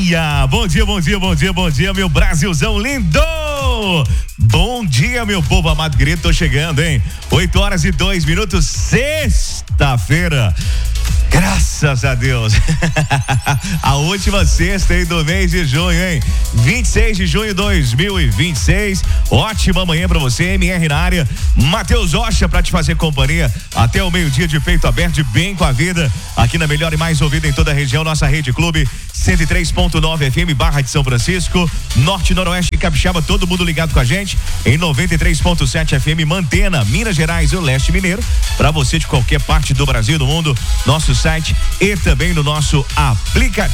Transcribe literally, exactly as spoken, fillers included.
dia, bom dia, bom dia, bom dia, bom dia, meu Brasilzão lindo! Bom dia, meu povo amado querido, tô chegando, hein? oito horas e dois minutos, sexta-feira. Graças a Deus. A última sexta aí do mês de junho, hein? vinte e seis de junho de dois mil e vinte e seis. Ótima manhã pra você, M R na área. Matheus Rocha pra te fazer companhia até o meio-dia de peito aberto, de bem com a vida. Aqui na melhor e mais ouvida em toda a região, nossa Rede Clube cento e três ponto nove F M, Barra de São Francisco, Norte, Noroeste e Capixaba, todo mundo ligado com a gente em noventa e três ponto sete F M, Mantena, Minas Gerais e o Leste Mineiro. Pra você de qualquer parte do Brasil e do mundo, nosso site e também no nosso aplicativo.